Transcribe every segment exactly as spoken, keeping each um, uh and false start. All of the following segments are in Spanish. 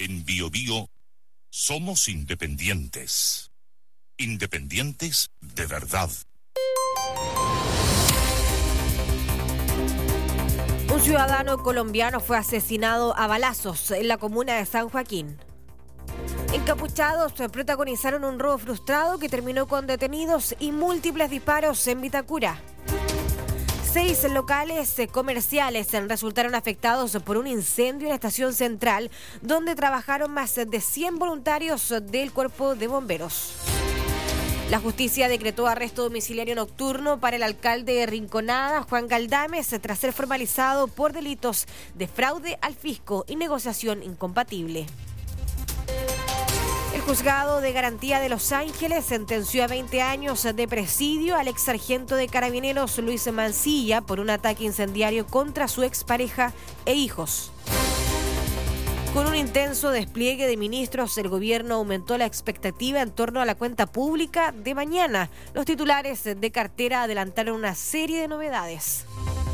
En Bio Bio somos independientes. Independientes de verdad. Un ciudadano colombiano fue asesinado a balazos en la comuna de San Joaquín. Encapuchados protagonizaron un robo frustrado que terminó con detenidos y múltiples disparos en Vitacura. Seis locales comerciales resultaron afectados por un incendio en la estación central, donde trabajaron más de cien voluntarios del Cuerpo de Bomberos. La justicia decretó arresto domiciliario nocturno para el alcalde de Rinconada, Juan Galdames, tras ser formalizado por delitos de fraude al fisco y negociación incompatible. El juzgado de garantía de Los Ángeles sentenció a veinte años de presidio al ex sargento de carabineros Luis Mancilla por un ataque incendiario contra su expareja e hijos. Con un intenso despliegue de ministros, el gobierno aumentó la expectativa en torno a la cuenta pública de mañana. Los titulares de cartera adelantaron una serie de novedades.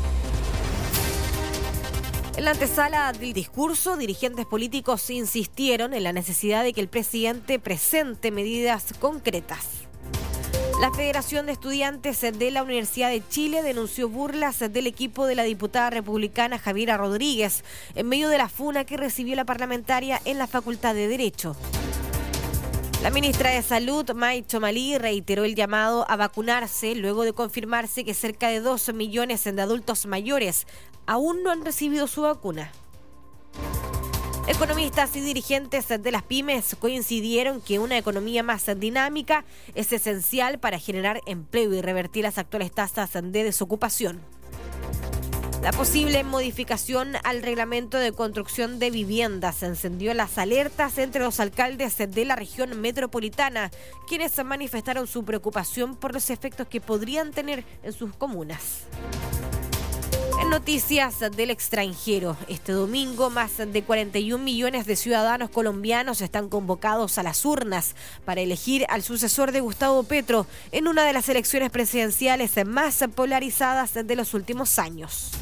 En la antesala del discurso, dirigentes políticos insistieron en la necesidad de que el presidente presente medidas concretas. La Federación de Estudiantes de la Universidad de Chile denunció burlas del equipo de la diputada republicana Javiera Rodríguez en medio de la funa que recibió la parlamentaria en la Facultad de Derecho. La ministra de Salud, May Chomalí, reiteró el llamado a vacunarse luego de confirmarse que cerca de dos millones de adultos mayores aún no han recibido su vacuna. Economistas y dirigentes de las pymes coincidieron que una economía más dinámica es esencial para generar empleo y revertir las actuales tasas de desocupación. La posible modificación al reglamento de construcción de viviendas encendió las alertas entre los alcaldes de la región metropolitana, quienes manifestaron su preocupación por los efectos que podrían tener en sus comunas. En noticias del extranjero, este domingo más de cuarenta y un millones de ciudadanos colombianos están convocados a las urnas para elegir al sucesor de Gustavo Petro en una de las elecciones presidenciales más polarizadas de los últimos años.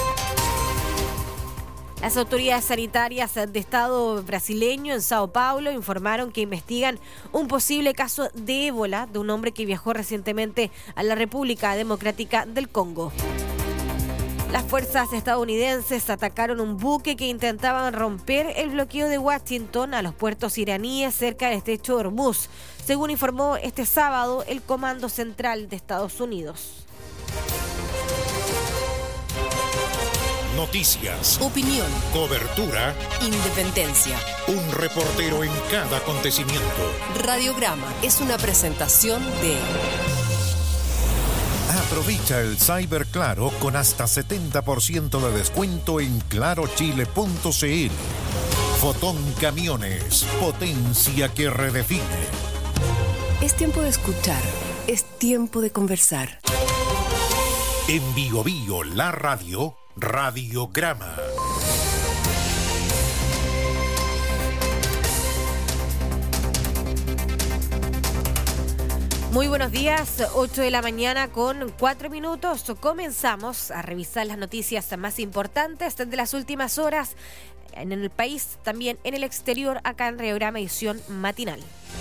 Las autoridades sanitarias de Estado brasileño en Sao Paulo informaron que investigan un posible caso de ébola de un hombre que viajó recientemente a la República Democrática del Congo. Las fuerzas estadounidenses atacaron un buque que intentaban romper el bloqueo de Washington a los puertos iraníes cerca del estrecho de Hormuz, según informó este sábado el Comando Central de Estados Unidos. Noticias, opinión, cobertura, independencia. Un reportero en cada acontecimiento. Radiograma es una presentación de... Aprovecha el Cyber Claro con hasta setenta por ciento de descuento en claro chile punto c l. Fotón Camiones, potencia que redefine. Es tiempo de escuchar, es tiempo de conversar. En Bio Bio, la radio, Radiograma. Muy buenos días, ocho de la mañana con cuatro minutos. Comenzamos a revisar las noticias más importantes de las últimas horas en el país, también en el exterior, acá en Radiograma edición matinal.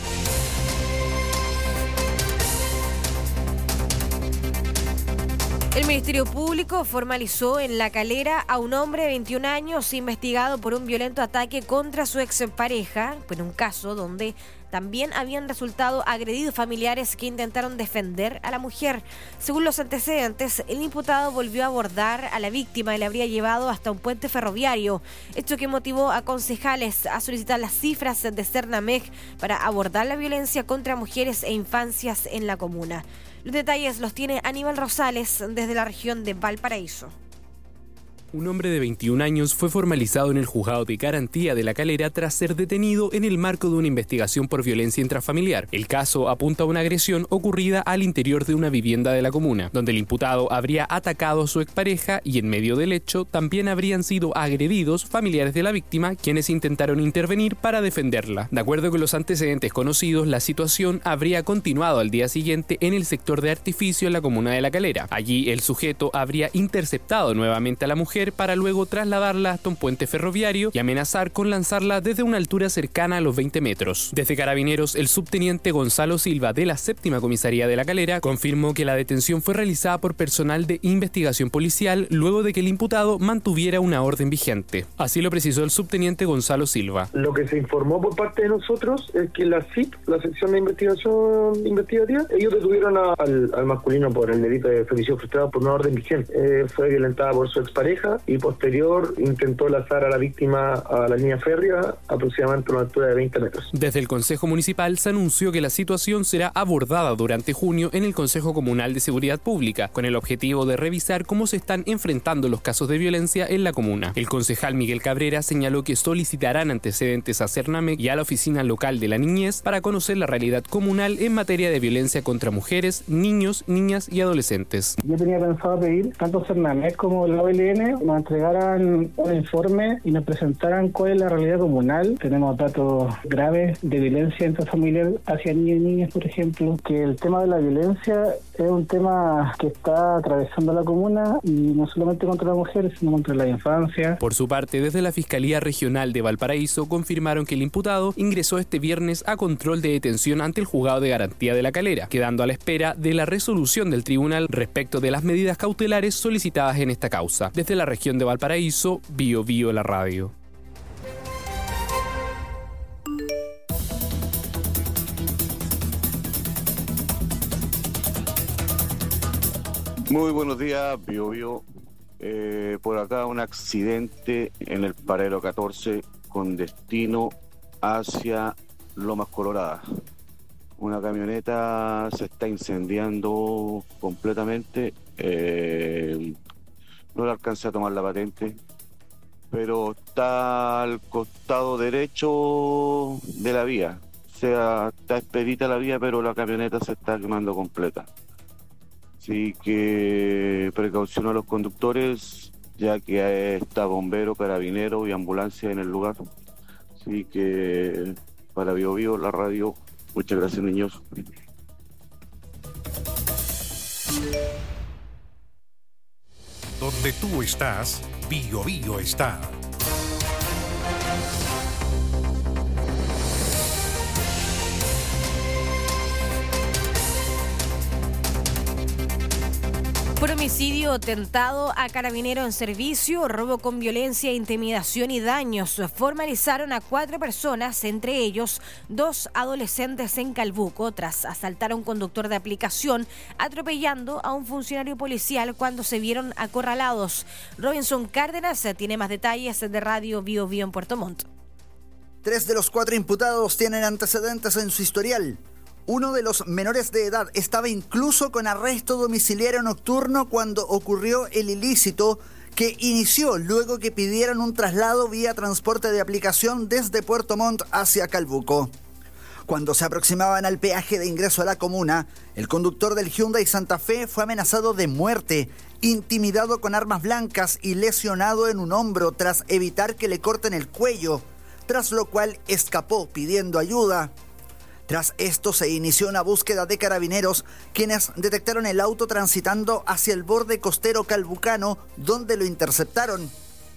El Ministerio Público formalizó en La Calera a un hombre de veintiún años investigado por un violento ataque contra su expareja, en un caso donde también habían resultado agredidos familiares que intentaron defender a la mujer. Según los antecedentes, el imputado volvió a abordar a la víctima y la habría llevado hasta un puente ferroviario, hecho que motivó a concejales a solicitar las cifras de Cernamec para abordar la violencia contra mujeres e infancias en la comuna. Los detalles los tiene Aníbal Rosales desde la región de Valparaíso. Un hombre de veintiún años fue formalizado en el juzgado de garantía de La Calera tras ser detenido en el marco de una investigación por violencia intrafamiliar. El caso apunta a una agresión ocurrida al interior de una vivienda de la comuna, donde el imputado habría atacado a su expareja y en medio del hecho también habrían sido agredidos familiares de la víctima, quienes intentaron intervenir para defenderla. De acuerdo con los antecedentes conocidos, la situación habría continuado al día siguiente en el sector de Artificio en la comuna de La Calera. Allí el sujeto habría interceptado nuevamente a la mujer mujer para luego trasladarla hasta un puente ferroviario y amenazar con lanzarla desde una altura cercana a los veinte metros. Desde Carabineros, el subteniente Gonzalo Silva de la séptima comisaría de La Calera confirmó que la detención fue realizada por personal de investigación policial luego de que el imputado mantuviera una orden vigente. Así lo precisó el subteniente Gonzalo Silva. Lo que se informó por parte de nosotros es que la S I P, la sección de investigación investigativa, ellos detuvieron a, al, al masculino por el delito de femicidio frustrado por una orden vigente. Eh, fue violentada por su expareja y posterior intentó lanzar a la víctima a la línea férrea aproximadamente a una altura de veinte metros. Desde el Consejo Municipal se anunció que la situación será abordada durante junio en el Consejo Comunal de Seguridad Pública, con el objetivo de revisar cómo se están enfrentando los casos de violencia en la comuna. El concejal Miguel Cabrera señaló que solicitarán antecedentes a Cernamec y a la Oficina Local de la Niñez para conocer la realidad comunal en materia de violencia contra mujeres, niños, niñas y adolescentes. Yo tenía pensado pedir tanto Cernamec como la O L N nos entregaran un informe y nos presentaran cuál es la realidad comunal. Tenemos datos graves de violencia intrafamiliar hacia niños y niñas, por ejemplo, que el tema de la violencia es un tema que está atravesando la comuna y no solamente contra las mujeres, sino contra la infancia. Por su parte, desde la Fiscalía Regional de Valparaíso confirmaron que el imputado ingresó este viernes a control de detención ante el Juzgado de Garantía de La Calera, quedando a la espera de la resolución del tribunal respecto de las medidas cautelares solicitadas en esta causa. Desde la región de Valparaíso, Bio Bio la radio. Muy buenos días, Bio Bio. Eh, por acá un accidente en el Paradero catorce con destino hacia Lomas Coloradas. Una camioneta se está incendiando completamente. Eh, no le alcancé a tomar la patente, pero está al costado derecho de la vía. O sea, está expedita la vía, pero la camioneta se está quemando completa. Así que precaución a los conductores, ya que está bombero, carabinero y ambulancia en el lugar. Así que para Bio Bio, la radio, muchas gracias, niños. Donde tú estás, Bio Bio está. Por homicidio tentado a carabinero en servicio, robo con violencia, intimidación y daños, formalizaron a cuatro personas, entre ellos dos adolescentes en Calbuco, tras asaltar a un conductor de aplicación, atropellando a un funcionario policial cuando se vieron acorralados. Robinson Cárdenas tiene más detalles de Radio Bio Bio en Puerto Montt. Tres de los cuatro imputados tienen antecedentes en su historial. Uno de los menores de edad estaba incluso con arresto domiciliario nocturno cuando ocurrió el ilícito que inició luego que pidieran un traslado vía transporte de aplicación desde Puerto Montt hacia Calbuco. Cuando se aproximaban al peaje de ingreso a la comuna, el conductor del Hyundai Santa Fe fue amenazado de muerte, intimidado con armas blancas y lesionado en un hombro tras evitar que le corten el cuello, tras lo cual escapó pidiendo ayuda. Tras esto se inició una búsqueda de carabineros, quienes detectaron el auto transitando hacia el borde costero calbucano, donde lo interceptaron.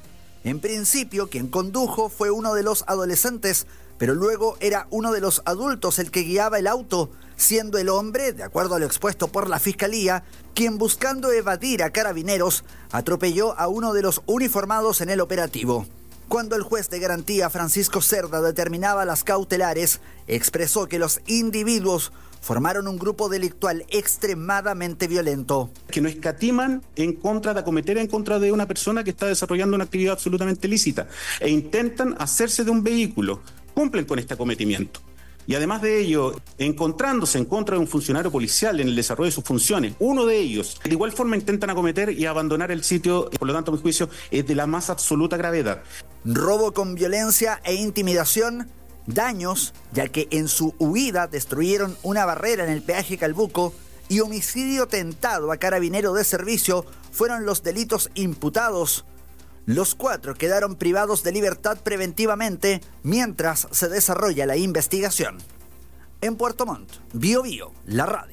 En principio, quien condujo fue uno de los adolescentes, pero luego era uno de los adultos el que guiaba el auto, siendo el hombre, de acuerdo a lo expuesto por la Fiscalía, quien buscando evadir a carabineros, atropelló a uno de los uniformados en el operativo. Cuando el juez de garantía Francisco Cerda determinaba las cautelares, expresó que los individuos formaron un grupo delictual extremadamente violento. Que no escatiman en contra de acometer en contra de una persona que está desarrollando una actividad absolutamente lícita e intentan hacerse de un vehículo, cumplen con este acometimiento. Y además de ello, encontrándose en contra de un funcionario policial en el desarrollo de sus funciones, uno de ellos de igual forma intentan acometer y abandonar el sitio, por lo tanto, a mi juicio, es de la más absoluta gravedad. Robo con violencia e intimidación, daños, ya que en su huida destruyeron una barrera en el peaje Calbuco, y homicidio tentado a carabinero de servicio fueron los delitos imputados. Los cuatro quedaron privados de libertad preventivamente mientras se desarrolla la investigación. En Puerto Montt, Bio Bio, la radio.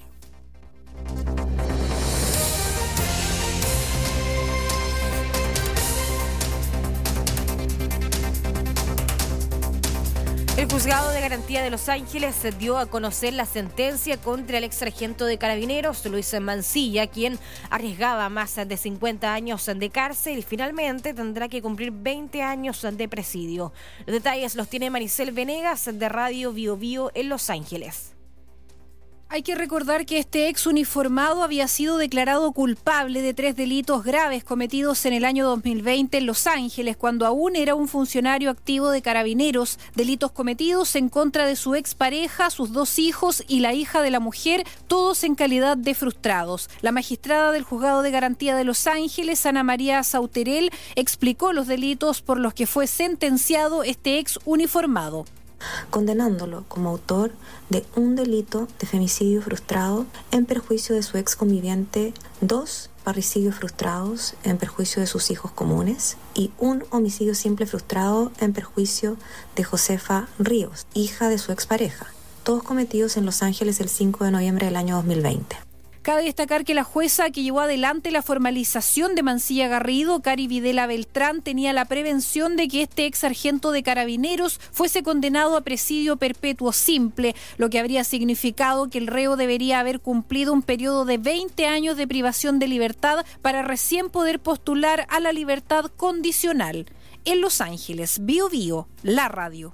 El juzgado de garantía de Los Ángeles dio a conocer la sentencia contra el ex sargento de Carabineros, Luis Mancilla, quien arriesgaba más de cincuenta años de cárcel y finalmente tendrá que cumplir veinte años de presidio. Los detalles los tiene Maricel Venegas de Radio Bio Bio en Los Ángeles. Hay que recordar que este ex uniformado había sido declarado culpable de tres delitos graves cometidos en el año dos mil veinte en Los Ángeles, cuando aún era un funcionario activo de Carabineros. Delitos cometidos en contra de su expareja, sus dos hijos y la hija de la mujer, todos en calidad de frustrados. La magistrada del Juzgado de Garantía de Los Ángeles, Ana María Sauterel, explicó los delitos por los que fue sentenciado este ex uniformado, condenándolo como autor de un delito de femicidio frustrado en perjuicio de su ex conviviente, dos parricidios frustrados en perjuicio de sus hijos comunes y un homicidio simple frustrado en perjuicio de Josefa Ríos, hija de su expareja, todos cometidos en Los Ángeles el cinco de noviembre del año dos mil veinte. Cabe destacar que la jueza que llevó adelante la formalización de Mancilla Garrido, Cari Videla Beltrán, tenía la prevención de que este ex sargento de Carabineros fuese condenado a presidio perpetuo simple, lo que habría significado que el reo debería haber cumplido un periodo de veinte años de privación de libertad para recién poder postular a la libertad condicional. En Los Ángeles, Bio Bio, la radio.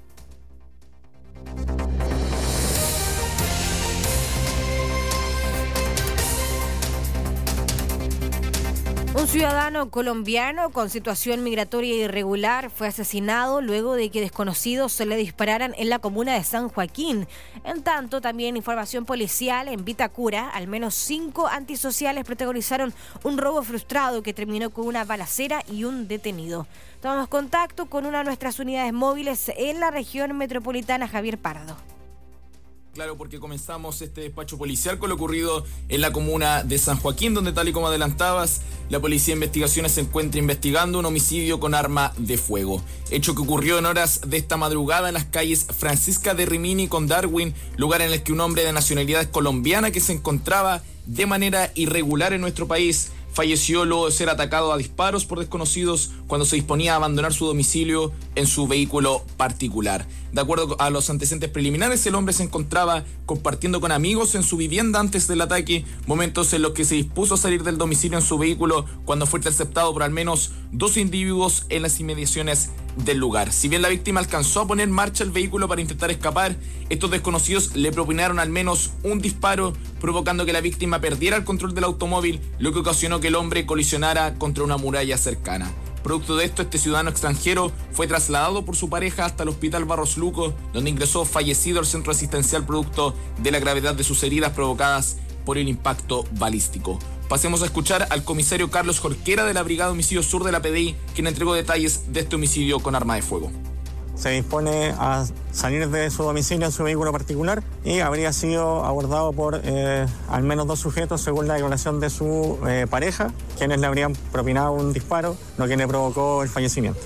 Un ciudadano colombiano con situación migratoria irregular fue asesinado luego de que desconocidos se le dispararan en la comuna de San Joaquín. En tanto, también información policial en Vitacura, al menos cinco antisociales protagonizaron un robo frustrado que terminó con una balacera y un detenido. Tomamos contacto con una de nuestras unidades móviles en la región metropolitana, Javier Pardo. Claro, porque comenzamos este despacho policial con lo ocurrido en la comuna de San Joaquín, donde, tal y como adelantabas, la Policía de Investigaciones se encuentra investigando un homicidio con arma de fuego. Hecho que ocurrió en horas de esta madrugada en las calles Francisca de Rimini con Darwin, lugar en el que un hombre de nacionalidad colombiana que se encontraba de manera irregular en nuestro país falleció luego de ser atacado a disparos por desconocidos cuando se disponía a abandonar su domicilio en su vehículo particular. De acuerdo a los antecedentes preliminares, el hombre se encontraba compartiendo con amigos en su vivienda antes del ataque, momentos en los que se dispuso a salir del domicilio en su vehículo cuando fue interceptado por al menos dos individuos en las inmediaciones del lugar. Si bien la víctima alcanzó a poner en marcha el vehículo para intentar escapar, estos desconocidos le propinaron al menos un disparo, provocando que la víctima perdiera el control del automóvil, lo que ocasionó que el hombre colisionara contra una muralla cercana. Producto de esto, este ciudadano extranjero fue trasladado por su pareja hasta el Hospital Barros Luco, donde ingresó fallecido al centro asistencial producto de la gravedad de sus heridas provocadas por el impacto balístico. Pasemos a escuchar al comisario Carlos Jorquera de la Brigada Homicidio Sur de la P D I, quien entregó detalles de este homicidio con arma de fuego. Se dispone a salir de su domicilio en su vehículo particular y habría sido abordado por eh, al menos dos sujetos según la declaración de su eh, pareja, quienes le habrían propinado un disparo, lo que le provocó el fallecimiento.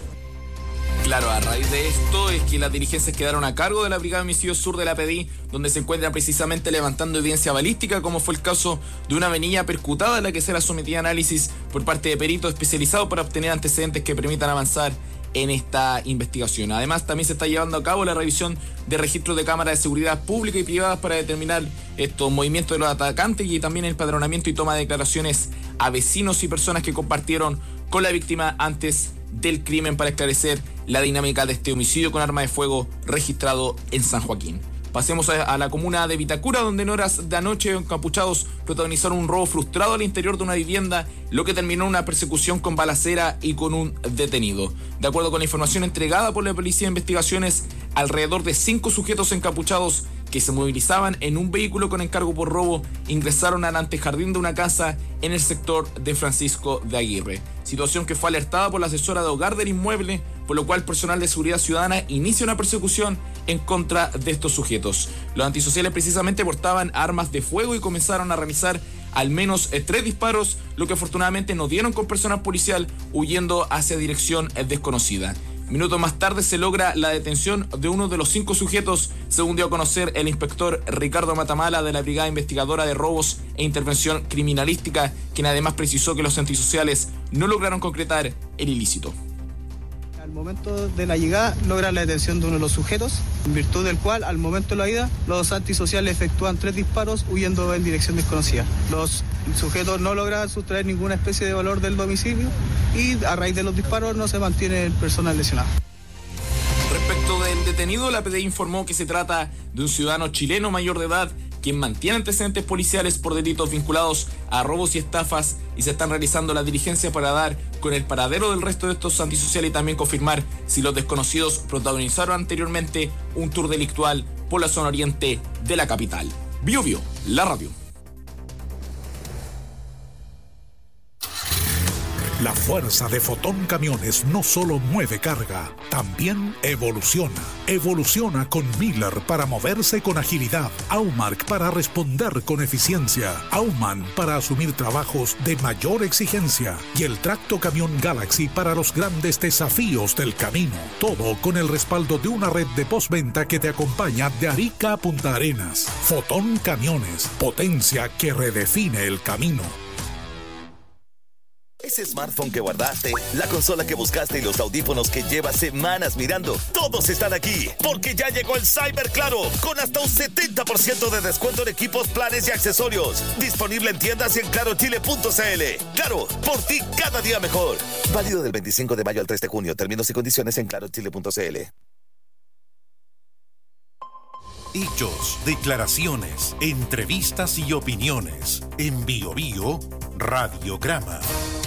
Claro, a raíz de esto es que las diligencias quedaron a cargo de la Brigada Homicidio Sur de la P D I, donde se encuentra precisamente levantando evidencia balística, como fue el caso de una venilla percutada a la que será sometida a análisis por parte de peritos especializados para obtener antecedentes que permitan avanzar en esta investigación. Además, también se está llevando a cabo la revisión de registros de cámaras de seguridad pública y privadas para determinar estos movimientos de los atacantes y también el padronamiento y toma de declaraciones a vecinos y personas que compartieron con la víctima antes del crimen para esclarecer la dinámica de este homicidio con arma de fuego registrado en San Joaquín. Pasemos a, a la comuna de Vitacura, donde en horas de anoche encapuchados protagonizaron un robo frustrado al interior de una vivienda, lo que terminó en una persecución con balacera y con un detenido. De acuerdo con la información entregada por la Policía de Investigaciones, alrededor de cinco sujetos encapuchados que se movilizaban en un vehículo con encargo por robo ingresaron al antejardín de una casa en el sector de Francisco de Aguirre. Situación que fue alertada por la asesora de hogar del inmueble, por lo cual el personal de seguridad ciudadana inicia una persecución en contra de estos sujetos. Los antisociales precisamente portaban armas de fuego y comenzaron a realizar al menos eh, tres disparos, lo que afortunadamente no dieron con personal policial, huyendo hacia dirección eh, desconocida. Minutos más tarde se logra la detención de uno de los cinco sujetos, según dio a conocer el inspector Ricardo Matamala de la Brigada Investigadora de Robos e Intervención Criminalística, quien además precisó que los antisociales no lograron concretar el ilícito. momento de la llegada logran la detención de uno de los sujetos, en virtud del cual al momento de la ida los antisociales efectúan tres disparos huyendo en dirección desconocida. Los sujetos no logran sustraer ninguna especie de valor del domicilio y a raíz de los disparos no se mantiene el personal lesionado. Respecto del detenido, la P D I informó que se trata de un ciudadano chileno mayor de edad quien mantiene antecedentes policiales por delitos vinculados a robos y estafas, y se están realizando las diligencias para dar con el paradero del resto de estos antisociales y también confirmar si los desconocidos protagonizaron anteriormente un tour delictual por la zona oriente de la capital. Bio Bio, la radio. La fuerza de Fotón Camiones no solo mueve carga, también evoluciona. Evoluciona con Miller para moverse con agilidad, Aumark para responder con eficiencia, Auman para asumir trabajos de mayor exigencia y el Tracto Camión Galaxy para los grandes desafíos del camino. Todo con el respaldo de una red de postventa que te acompaña de Arica a Punta Arenas. Fotón Camiones, potencia que redefine el camino. Ese smartphone que guardaste, la consola que buscaste y los audífonos que llevas semanas mirando, todos están aquí, porque ya llegó el Cyber Claro, con hasta un setenta por ciento de descuento en equipos, planes y accesorios. Disponible en tiendas y en claro chile punto c l. Claro, por ti cada día mejor. Válido del veinticinco de mayo al tres de junio. Términos y condiciones en claro chile punto c l. Hechos, declaraciones, entrevistas y opiniones. En Bio Bio, Radiograma.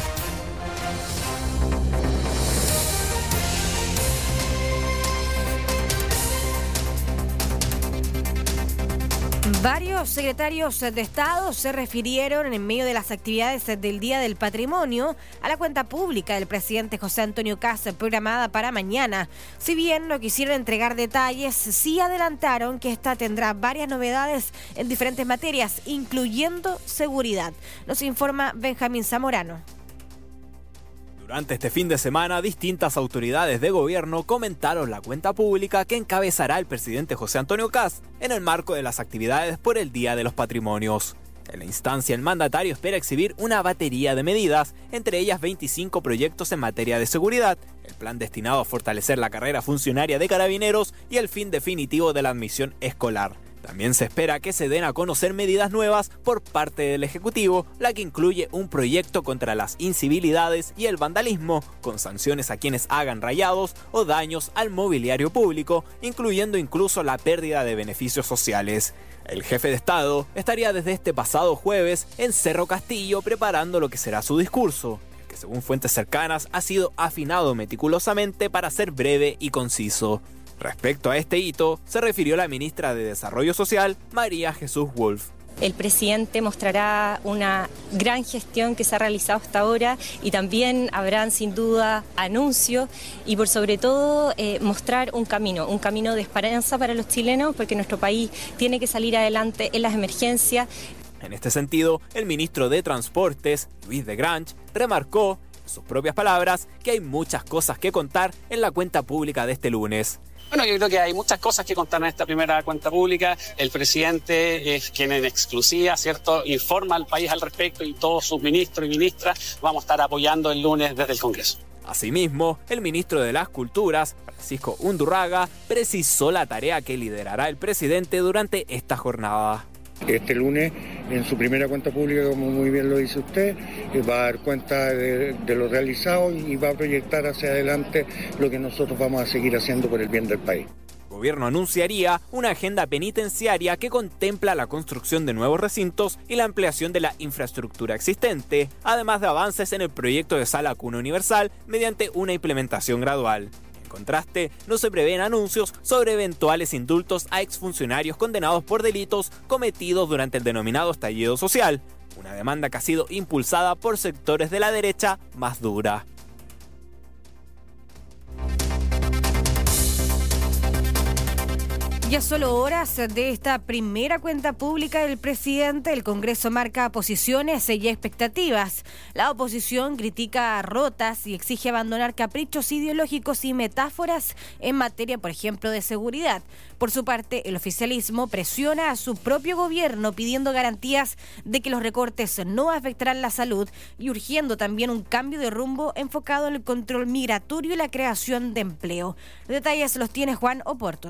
Varios secretarios de Estado se refirieron en medio de las actividades del Día del Patrimonio a la cuenta pública del presidente José Antonio Kast programada para mañana. Si bien no quisieron entregar detalles, sí adelantaron que esta tendrá varias novedades en diferentes materias, incluyendo seguridad. Nos informa Benjamín Zamorano. Durante este fin de semana, distintas autoridades de gobierno comentaron la cuenta pública que encabezará el presidente José Antonio Kast en el marco de las actividades por el Día de los Patrimonios. En la instancia, el mandatario espera exhibir una batería de medidas, entre ellas veinticinco proyectos en materia de seguridad, el plan destinado a fortalecer la carrera funcionaria de carabineros y el fin definitivo de la admisión escolar. También se espera que se den a conocer medidas nuevas por parte del Ejecutivo, la que incluye un proyecto contra las incivilidades y el vandalismo, con sanciones a quienes hagan rayados o daños al mobiliario público, incluyendo incluso la pérdida de beneficios sociales. El jefe de Estado estaría desde este pasado jueves en Cerro Castillo preparando lo que será su discurso, que según fuentes cercanas ha sido afinado meticulosamente para ser breve y conciso. Respecto a este hito, se refirió la ministra de Desarrollo Social, María Jesús Wolf. El presidente mostrará una gran gestión que se ha realizado hasta ahora y también habrán sin duda anuncios y por sobre todo eh, mostrar un camino, un camino de esperanza para los chilenos, porque nuestro país tiene que salir adelante en las emergencias. En este sentido, el ministro de Transportes, Luis de Grange, remarcó, en sus propias palabras, que hay muchas cosas que contar en la cuenta pública de este lunes. Bueno, yo creo que hay muchas cosas que contar en esta primera cuenta pública. El presidente es quien en exclusiva, ¿cierto?, informa al país al respecto y todos sus ministros y ministras vamos a estar apoyando el lunes desde el Congreso. Asimismo, el ministro de las Culturas, Francisco Undurraga, precisó la tarea que liderará el presidente durante esta jornada. Este lunes, en su primera cuenta pública, como muy bien lo dice usted, va a dar cuenta de, de lo realizado y va a proyectar hacia adelante lo que nosotros vamos a seguir haciendo por el bien del país. El gobierno anunciaría una agenda penitenciaria que contempla la construcción de nuevos recintos y la ampliación de la infraestructura existente, además de avances en el proyecto de sala cuna universal mediante una implementación gradual. En contraste, no se prevén anuncios sobre eventuales indultos a exfuncionarios condenados por delitos cometidos durante el denominado estallido social, una demanda que ha sido impulsada por sectores de la derecha más dura. Ya solo horas de esta primera cuenta pública del presidente, el Congreso marca posiciones y expectativas. La oposición critica rotas y exige abandonar caprichos ideológicos y metáforas en materia, por ejemplo, de seguridad. Por su parte, el oficialismo presiona a su propio gobierno pidiendo garantías de que los recortes no afectarán la salud y urgiendo también un cambio de rumbo enfocado en el control migratorio y la creación de empleo. Los detalles los tiene Juan Oporto.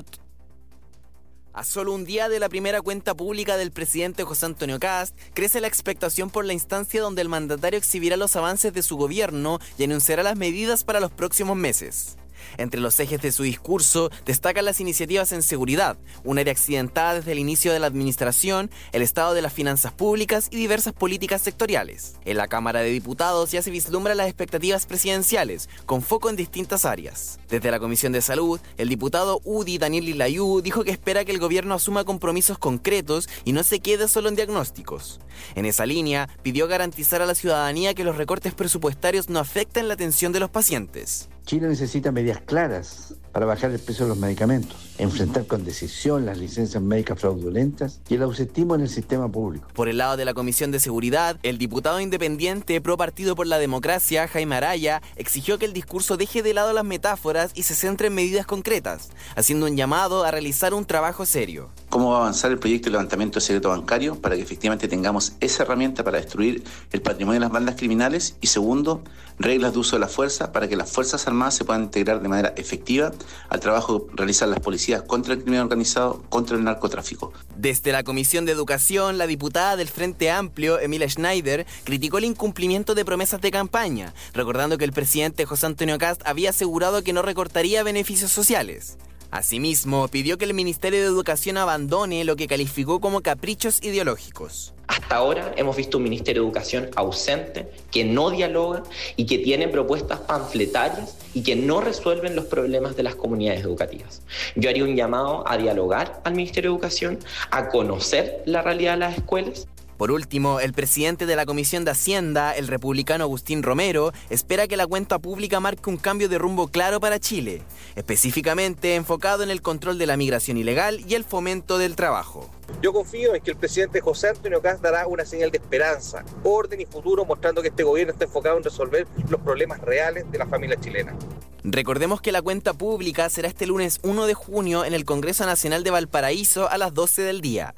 A solo un día de la primera cuenta pública del presidente José Antonio Kast, crece la expectación por la instancia donde el mandatario exhibirá los avances de su gobierno y anunciará las medidas para los próximos meses. Entre los ejes de su discurso destacan las iniciativas en seguridad, un área accidentada desde el inicio de la administración, el estado de las finanzas públicas y diversas políticas sectoriales. En la Cámara de Diputados ya se vislumbran las expectativas presidenciales, con foco en distintas áreas. Desde la Comisión de Salud, el diputado U D I Daniel Lilayú dijo que espera que el gobierno asuma compromisos concretos y no se quede solo en diagnósticos. En esa línea, pidió garantizar a la ciudadanía que los recortes presupuestarios no afecten la atención de los pacientes. Chile necesita medidas claras para bajar el precio de los medicamentos, enfrentar con decisión las licencias médicas fraudulentas y el ausentismo en el sistema público. Por el lado de la Comisión de Seguridad, el diputado independiente pro Partido por la Democracia, Jaime Araya, exigió que el discurso deje de lado las metáforas y se centre en medidas concretas, haciendo un llamado a realizar un trabajo serio. ¿Cómo va a avanzar el proyecto de levantamiento de secreto bancario para que efectivamente tengamos esa herramienta para destruir el patrimonio de las bandas criminales? Y segundo, reglas de uso de la fuerza para que las Fuerzas Armadas se puedan integrar de manera efectiva al trabajo que realizan las policías contra el crimen organizado, contra el narcotráfico. Desde la Comisión de Educación, la diputada del Frente Amplio, Emilia Schneider, criticó el incumplimiento de promesas de campaña, recordando que el presidente José Antonio Kast había asegurado que no recortaría beneficios sociales. Asimismo, pidió que el Ministerio de Educación abandone lo que calificó como caprichos ideológicos. Hasta ahora hemos visto un Ministerio de Educación ausente, que no dialoga y que tiene propuestas panfletarias y que no resuelven los problemas de las comunidades educativas. Yo haría un llamado a dialogar al Ministerio de Educación, a conocer la realidad de las escuelas. Por último, el presidente de la Comisión de Hacienda, el republicano Agustín Romero, espera que la cuenta pública marque un cambio de rumbo claro para Chile, específicamente enfocado en el control de la migración ilegal y el fomento del trabajo. Yo confío en que el presidente José Antonio Kast dará una señal de esperanza, orden y futuro, mostrando que este gobierno está enfocado en resolver los problemas reales de la familia chilena. Recordemos que la cuenta pública será este lunes uno de junio en el Congreso Nacional de Valparaíso a las doce del día.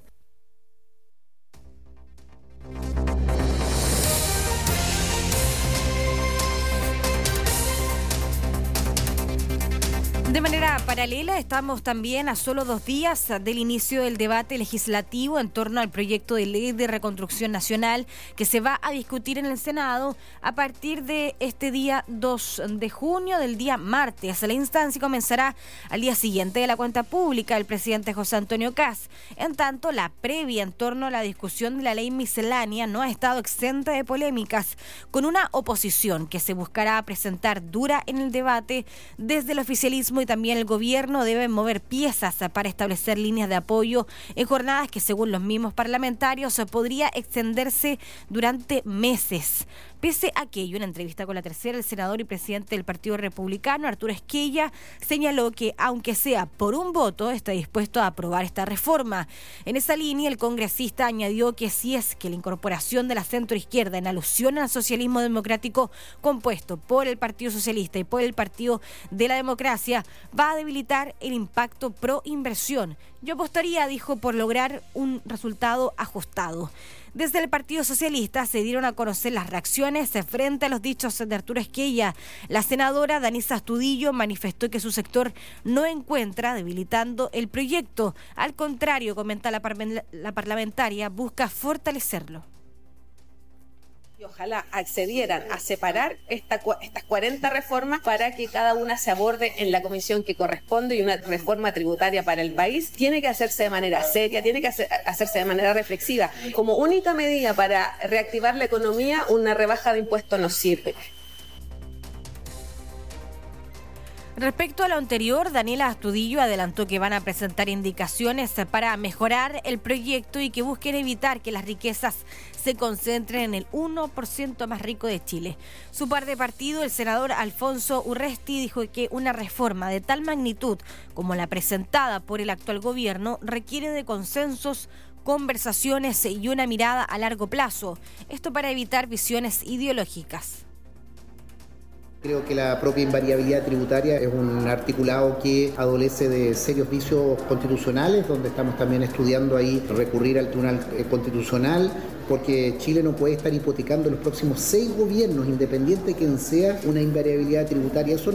De manera paralela, estamos también a solo dos días del inicio del debate legislativo en torno al proyecto de ley de reconstrucción nacional que se va a discutir en el Senado a partir de este día dos de junio, del día martes. La instancia comenzará al día siguiente de la cuenta pública del presidente José Antonio Kast. En tanto, la previa en torno a la discusión de la ley miscelánea no ha estado exenta de polémicas, con una oposición que se buscará presentar dura en el debate. Desde el oficialismo y también el gobierno deben mover piezas para establecer líneas de apoyo en jornadas que, según los mismos parlamentarios, podría extenderse durante meses. Pese a aquello, en entrevista con La Tercera, el senador y presidente del Partido Republicano, Arturo Esquella, señaló que, aunque sea por un voto, está dispuesto a aprobar esta reforma. En esa línea, el congresista añadió que si es que la incorporación de la centroizquierda en alusión al socialismo democrático compuesto por el Partido Socialista y por el Partido de la Democracia va a debilitar el impacto pro inversión. Yo apostaría, dijo, por lograr un resultado ajustado. Desde el Partido Socialista se dieron a conocer las reacciones frente a los dichos de Arturo Esquella. La senadora Danisa Astudillo manifestó que su sector no encuentra debilitando el proyecto. Al contrario, comenta la, par- la parlamentaria, busca fortalecerlo. Y ojalá accedieran a separar esta, estas cuarenta reformas para que cada una se aborde en la comisión que corresponde, y una reforma tributaria para el país tiene que hacerse de manera seria, tiene que hacer, hacerse de manera reflexiva. Como única medida para reactivar la economía, una rebaja de impuestos no sirve. Respecto a lo anterior, Daniela Astudillo adelantó que van a presentar indicaciones para mejorar el proyecto y que busquen evitar que las riquezas se concentren en el uno por ciento más rico de Chile. Su par de partido, el senador Alfonso Urresti, dijo que una reforma de tal magnitud como la presentada por el actual gobierno requiere de consensos, conversaciones y una mirada a largo plazo. Esto para evitar visiones ideológicas. Creo que la propia invariabilidad tributaria es un articulado que adolece de serios vicios constitucionales, donde estamos también estudiando ahí recurrir al Tribunal Constitucional, porque Chile no puede estar hipotecando los próximos seis gobiernos, independiente de quien sea, una invariabilidad tributaria. Eso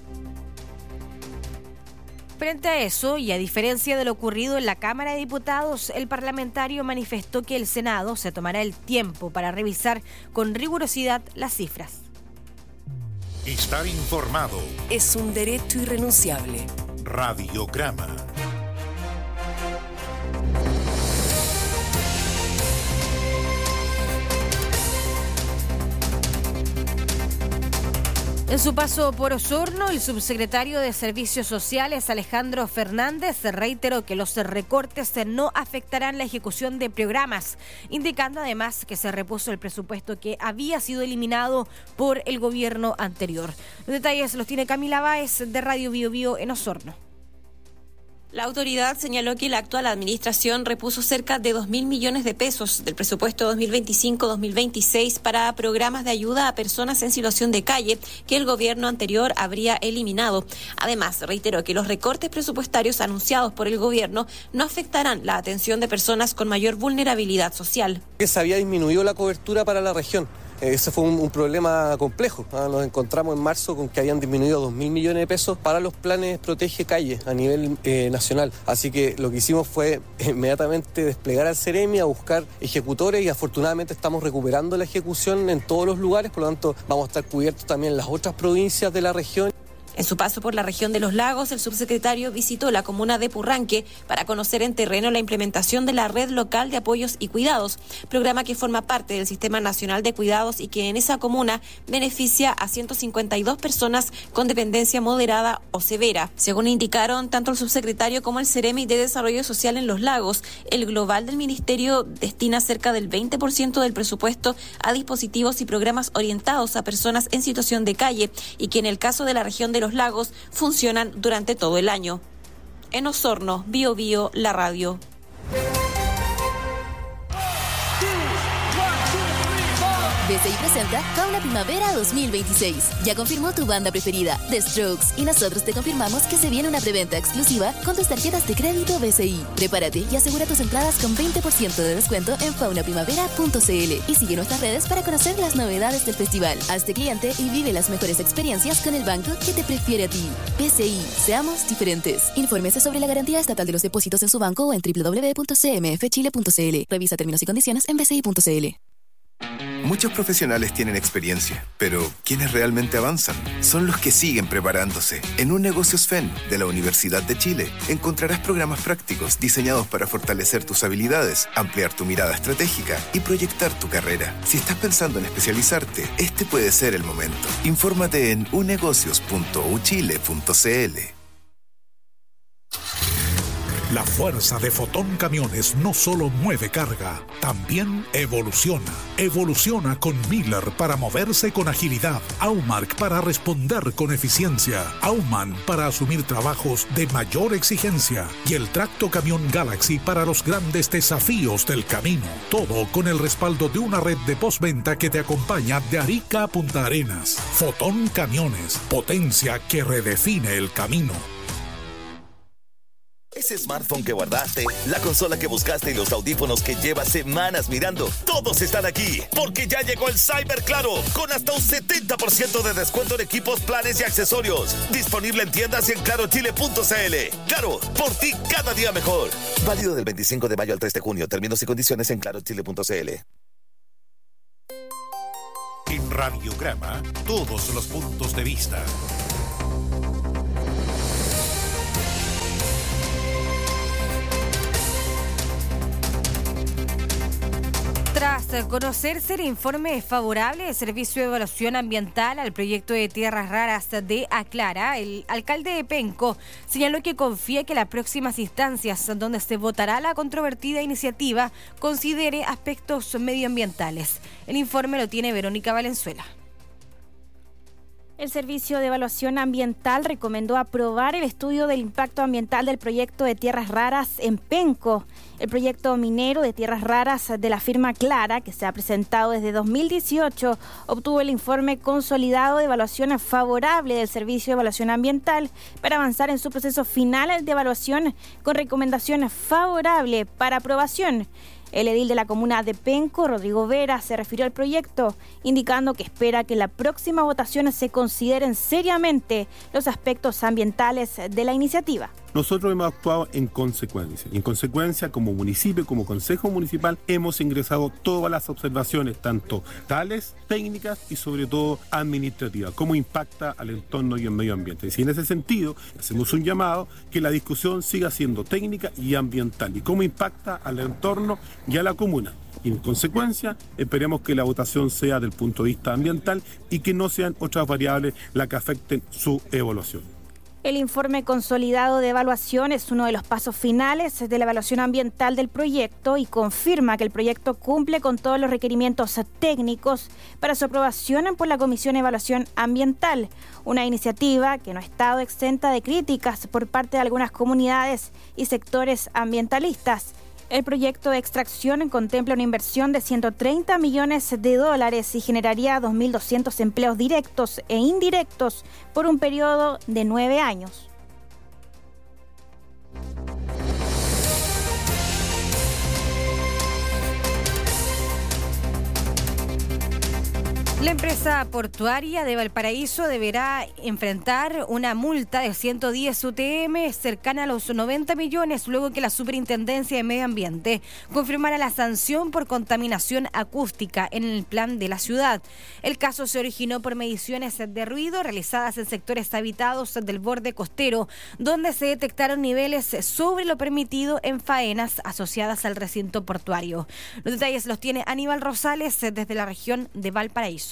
Frente a eso, y a diferencia de lo ocurrido en la Cámara de Diputados, el parlamentario manifestó que el Senado se tomará el tiempo para revisar con rigurosidad las cifras. Estar informado es un derecho irrenunciable. Radiograma. En su paso por Osorno, el subsecretario de Servicios Sociales, Alejandro Fernández, reiteró que los recortes no afectarán la ejecución de programas, indicando además que se repuso el presupuesto que había sido eliminado por el gobierno anterior. Los detalles los tiene Camila Báez de Radio Bio Bio en Osorno. La autoridad señaló que la actual administración repuso cerca de dos mil millones de pesos del presupuesto dos mil veinticinco dos mil veintiséis para programas de ayuda a personas en situación de calle que el gobierno anterior habría eliminado. Además, reiteró que los recortes presupuestarios anunciados por el gobierno no afectarán la atención de personas con mayor vulnerabilidad social. Que se había disminuido la cobertura para la región. Ese fue un, un problema complejo. ¿ah? Nos encontramos en marzo con que habían disminuido dos mil millones de pesos para los planes Protege Calle a nivel eh, nacional. Así que lo que hicimos fue inmediatamente desplegar al Ceremi a buscar ejecutores y afortunadamente estamos recuperando la ejecución en todos los lugares, por lo tanto vamos a estar cubiertos también en las otras provincias de la región. En su paso por la región de Los Lagos, el subsecretario visitó la comuna de Purranque para conocer en terreno la implementación de la Red Local de Apoyos y Cuidados, programa que forma parte del Sistema Nacional de Cuidados y que en esa comuna beneficia a ciento cincuenta y dos personas con dependencia moderada o severa. Según indicaron tanto el subsecretario como el Ceremi de Desarrollo Social en Los Lagos, el global del ministerio destina cerca del veinte por ciento del presupuesto a dispositivos y programas orientados a personas en situación de calle y que en el caso de la región de Los Lagos funcionan durante todo el año. En Osorno, Bio Bio, la radio. B C I presenta Fauna Primavera dos mil veintiséis. Ya confirmó tu banda preferida, The Strokes, y nosotros te confirmamos que se viene una preventa exclusiva con tus tarjetas de crédito B C I. Prepárate y asegura tus entradas con veinte por ciento de descuento en fauna primavera punto c l y sigue nuestras redes para conocer las novedades del festival. Hazte cliente y vive las mejores experiencias con el banco que te prefiere a ti. B C I, seamos diferentes. Infórmese sobre la garantía estatal de los depósitos en su banco o en doble u doble u doble u punto c m f chile punto c l. Revisa términos y condiciones en b c i punto c l. Muchos profesionales tienen experiencia, pero quienes realmente avanzan son los que siguen preparándose. En Un Negocios F E N de la Universidad de Chile encontrarás programas prácticos diseñados para fortalecer tus habilidades, ampliar tu mirada estratégica y proyectar tu carrera. Si estás pensando en especializarte, este puede ser el momento. Infórmate en u negocios punto u chile punto c l. La fuerza de Fotón Camiones no solo mueve carga, también evoluciona. Evoluciona con Miller para moverse con agilidad, Aumark para responder con eficiencia, Auman para asumir trabajos de mayor exigencia y el Tracto Camión Galaxy para los grandes desafíos del camino. Todo con el respaldo de una red de postventa que te acompaña de Arica a Punta Arenas. Fotón Camiones, potencia que redefine el camino. Ese smartphone que guardaste, la consola que buscaste y los audífonos que llevas semanas mirando, todos están aquí, porque ya llegó el Cyber Claro, con hasta un setenta por ciento de descuento en equipos, planes y accesorios. Disponible en tiendas y en claro chile punto c l. Claro, por ti cada día mejor. Válido del veinticinco de mayo al tres de junio. Términos y condiciones en claro chile punto c l. En Radiograma, todos los puntos de vista. Tras conocerse el informe favorable del Servicio de Evaluación Ambiental al proyecto de Tierras Raras de Aclara, el alcalde de Penco señaló que confía que las próximas instancias donde se votará la controvertida iniciativa considere aspectos medioambientales. El informe lo tiene Verónica Valenzuela. El Servicio de Evaluación Ambiental recomendó aprobar el estudio del impacto ambiental del proyecto de Tierras Raras en Penco. El proyecto minero de Tierras Raras de la firma Clara, que se ha presentado desde dos mil dieciocho, obtuvo el informe consolidado de evaluación favorable del Servicio de Evaluación Ambiental para avanzar en su proceso final de evaluación con recomendación favorable para aprobación. El edil de la comuna de Penco, Rodrigo Vera, se refirió al proyecto, indicando que espera que en la próxima votación se consideren seriamente los aspectos ambientales de la iniciativa. Nosotros hemos actuado en consecuencia. Y en consecuencia, como municipio, como consejo municipal, hemos ingresado todas las observaciones, tanto tales, técnicas y sobre todo administrativas, cómo impacta al entorno y al medio ambiente. Y en ese sentido, hacemos un llamado que la discusión siga siendo técnica y ambiental y cómo impacta al entorno y a la comuna. Y en consecuencia, esperemos que la votación sea del punto de vista ambiental y que no sean otras variables las que afecten su evaluación. El informe consolidado de evaluación es uno de los pasos finales de la evaluación ambiental del proyecto y confirma que el proyecto cumple con todos los requerimientos técnicos para su aprobación por la Comisión de Evaluación Ambiental, una iniciativa que no ha estado exenta de críticas por parte de algunas comunidades y sectores ambientalistas. El proyecto de extracción contempla una inversión de ciento treinta millones de dólares y generaría dos mil doscientos empleos directos e indirectos por un periodo de nueve años. La empresa portuaria de Valparaíso deberá enfrentar una multa de ciento diez U T M cercana a los noventa millones luego que la Superintendencia de Medio Ambiente confirmara la sanción por contaminación acústica en el plan de la ciudad. El caso se originó por mediciones de ruido realizadas en sectores habitados del borde costero, donde se detectaron niveles sobre lo permitido en faenas asociadas al recinto portuario. Los detalles los tiene Aníbal Rosales desde la región de Valparaíso.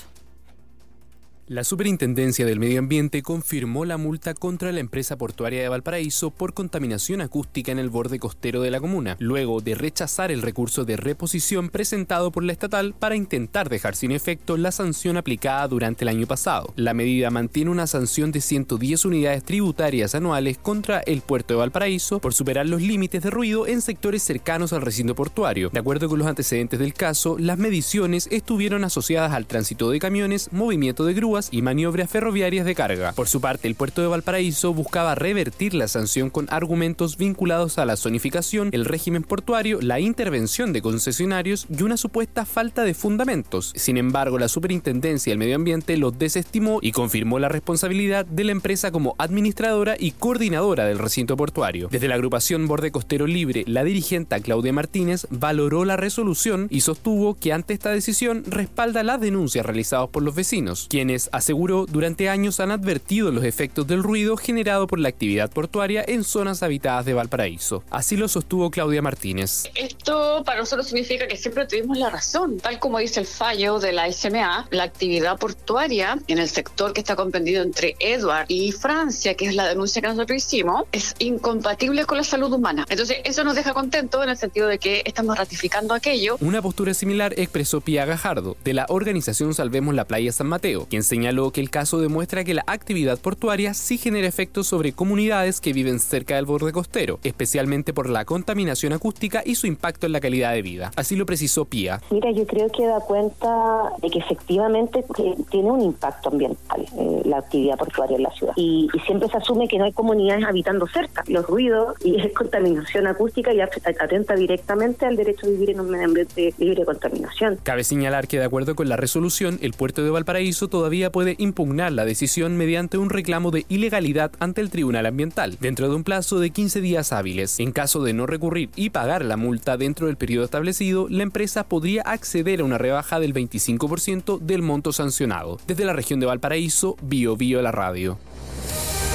La Superintendencia del Medio Ambiente confirmó la multa contra la empresa portuaria de Valparaíso por contaminación acústica en el borde costero de la comuna, luego de rechazar el recurso de reposición presentado por la estatal para intentar dejar sin efecto la sanción aplicada durante el año pasado. La medida mantiene una sanción de ciento diez unidades tributarias anuales contra el puerto de Valparaíso por superar los límites de ruido en sectores cercanos al recinto portuario. De acuerdo con los antecedentes del caso, las mediciones estuvieron asociadas al tránsito de camiones, movimiento de grúas y maniobras ferroviarias de carga. Por su parte, el puerto de Valparaíso buscaba revertir la sanción con argumentos vinculados a la zonificación, el régimen portuario, la intervención de concesionarios y una supuesta falta de fundamentos. Sin embargo, la Superintendencia del Medio Ambiente los desestimó y confirmó la responsabilidad de la empresa como administradora y coordinadora del recinto portuario. Desde la agrupación Borde Costero Libre, la dirigente Claudia Martínez valoró la resolución y sostuvo que ante esta decisión respalda las denuncias realizadas por los vecinos, quienes aseguró durante años han advertido los efectos del ruido generado por la actividad portuaria en zonas habitadas de Valparaíso. Así lo sostuvo Claudia Martínez. Esto para nosotros significa que siempre tuvimos la razón. Tal como dice el fallo de la S M A, la actividad portuaria en el sector que está comprendido entre Edward y Francia, que es la denuncia que nosotros hicimos, es incompatible con la salud humana. Entonces eso nos deja contentos en el sentido de que estamos ratificando aquello. Una postura similar expresó Pía Gajardo, de la organización Salvemos la Playa San Mateo, quien señaló que el caso demuestra que la actividad portuaria sí genera efectos sobre comunidades que viven cerca del borde costero, especialmente por la contaminación acústica y su impacto en la calidad de vida. Así lo precisó Pía. Mira, yo creo que da cuenta de que efectivamente tiene un impacto ambiental eh, la actividad portuaria en la ciudad. Y, y siempre se asume que no hay comunidades habitando cerca. Los ruidos y es contaminación acústica y atenta directamente al derecho a vivir en un medio ambiente libre de contaminación. Cabe señalar que de acuerdo con la resolución, el puerto de Valparaíso todavía puede impugnar la decisión mediante un reclamo de ilegalidad ante el Tribunal Ambiental, dentro de un plazo de quince días hábiles. En caso de no recurrir y pagar la multa dentro del periodo establecido, la empresa podría acceder a una rebaja del veinticinco por ciento del monto sancionado. Desde la región de Valparaíso, Bio Bio la radio.